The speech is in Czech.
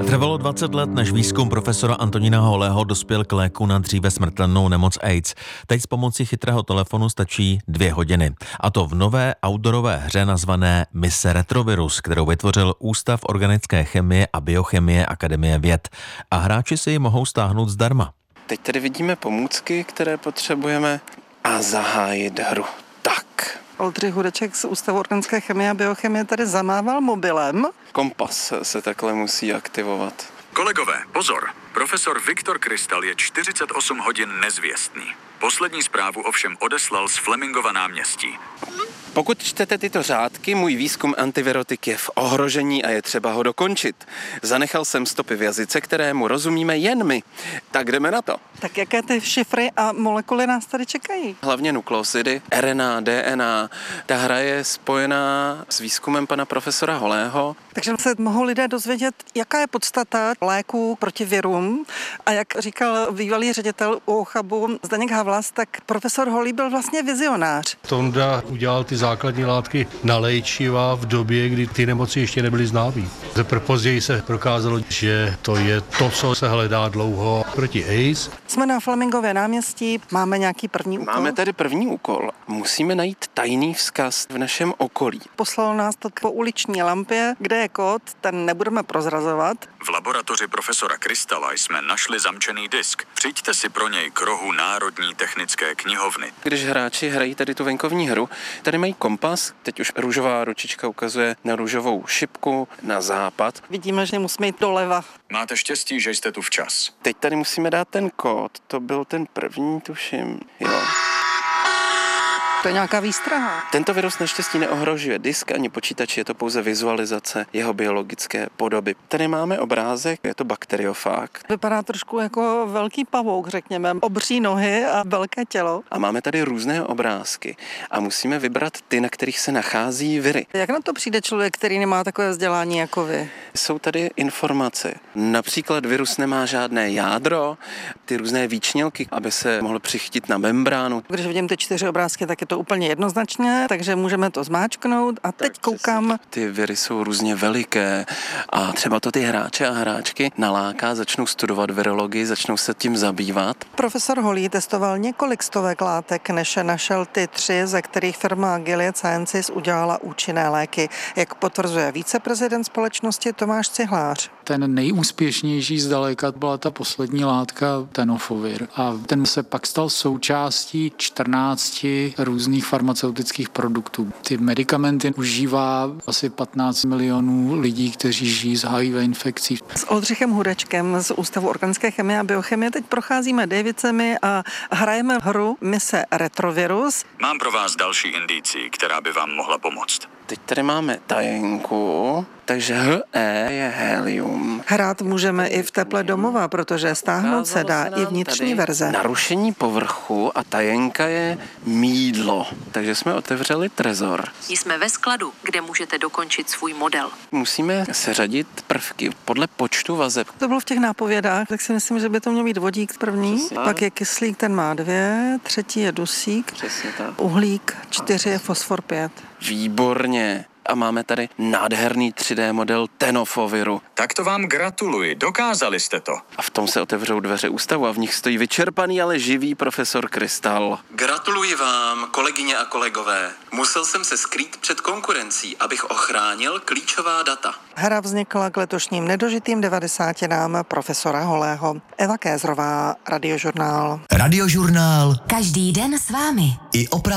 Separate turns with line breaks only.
Trvalo 20 let, než výzkum profesora Antonína Holého dospěl k léku na dříve smrtelnou nemoc AIDS. Teď s pomocí chytrého telefonu stačí 2 hodiny. A to v nové outdoorové hře nazvané Mise Retrovirus, kterou vytvořil Ústav organické chemie a biochemie Akademie věd. A hráči si ji mohou stáhnout zdarma.
Teď tady vidíme pomůcky, které potřebujeme a zahájit hru. Tak.
Oldřich Hudeček z Ústavu organické chemie a biochemie tady zamával mobilem.
Kompas se takhle musí aktivovat.
Kolegové, pozor! Profesor Viktor Krystal je 48 hodin nezvěstný. Poslední zprávu ovšem odeslal z Flemingova náměstí.
Pokud čtete tyto řádky, můj výzkum antivirotik je v ohrožení a je třeba ho dokončit. Zanechal jsem stopy v jazyce, kterému rozumíme jen my. Tak jdeme na to.
Tak jaké ty šifry a molekuly nás tady čekají?
Hlavně nukleosidy, RNA, DNA. Ta hra je spojená s výzkumem pana profesora Holého.
Takže se mohou lidé dozvědět, jaká je podstata léků proti virům. A jak říkal bývalý ředitel UOCHABu Zdeněk Havlas, tak profesor Holý byl vlastně vizionář.
Tonda udělal ty základní látky na léčiva v době, kdy ty nemoci ještě nebyly známý. Teprve později se prokázalo, že to je to, co se hledá dlouho proti AIDS.
Jsme na Flemingově náměstí, máme nějaký první úkol?
Máme tady první úkol. Musíme najít tajný vzkaz v našem okolí.
Poslalo nás to po uliční lampě, kde je kód, ten nebudeme prozrazovat.
V laboratoři profesora Krystala jsme našli zamčený disk. Přijďte si pro něj k rohu Národní technické knihovny.
Když hráči hrají tady tu venkovní hru, tady mají kompas, teď už růžová ručička ukazuje na růžovou šipku na západ.
Vidíme, že musíme jít doleva.
Máte štěstí, že jste tu včas.
Teď tady musíme dát ten kód, to byl ten první, tuším, jo.
To je nějaká výstraha.
Tento virus naštěstí neohrožuje disk ani počítač, je to pouze vizualizace jeho biologické podoby. Tady máme obrázek, je to bakteriofág.
Vypadá trošku jako velký pavouk, řekněme. Obří nohy a velké tělo.
A máme tady různé obrázky a musíme vybrat ty, na kterých se nachází viry.
Jak na to přijde člověk, který nemá takové vzdělání jako vy?
Jsou tady informace. Například virus nemá žádné jádro, ty různé výčnělky, aby se mohl přichytit na membránu.
Když vidím ty 4 obrázky, tak je to úplně jednoznačně, takže můžeme to zmáčknout a teď koukám.
Ty viry jsou různě veliké a třeba to ty hráče a hráčky naláká, začnou studovat virologii, začnou se tím zabývat.
Profesor Holý testoval několik stovek látek, než našel ty 3, ze kterých firma Gilead Sciences udělala účinné léky. Jak potvrzuje viceprezident společnosti Tomáš Cihlář.
Ten nejúspěšnější zdaleka byla ta poslední látka tenofovir a ten se pak stal součástí 14 různých farmaceutických produktů. Ty medikamenty užívá asi 15 milionů lidí, kteří žijí s HIV infekcí.
S Oldřichem Hudečkem z Ústavu organické chemie a biochemie teď procházíme Davicemi a hrajeme hru Mise Retrovirus.
Mám pro vás další indici, která by vám mohla pomoct.
Teď tady máme tajenku, takže He je helium.
Hrát můžeme i v teple domova, protože stáhnout se dá i vnitřní verze.
Narušení povrchu a tajenka je mýdlo, takže jsme otevřeli trezor.
Jsme ve skladu, kde můžete dokončit svůj model.
Musíme seřadit prvky podle počtu vazeb.
To bylo v těch nápovědách, tak si myslím, že by to měl být vodík první,
Přesně.
pak je kyslík, ten má 2, třetí je dusík,
Přesně tak.
uhlík, 4 je fosfor 5.
Výborně. A máme tady nádherný 3D model tenofoviru.
Tak to vám gratuluji, dokázali jste to.
A v tom se otevřou dveře ústavu a v nich stojí vyčerpaný, ale živý profesor Krystal. Gratuluji vám, kolegyně a kolegové. Musel jsem se skrýt před konkurencí, abych ochránil klíčová data.
Hra vznikla k letošním nedožitým 90. profesora Holého. Eva Kézrová, Radiožurnál.
Radiožurnál.
Každý den s vámi.
I o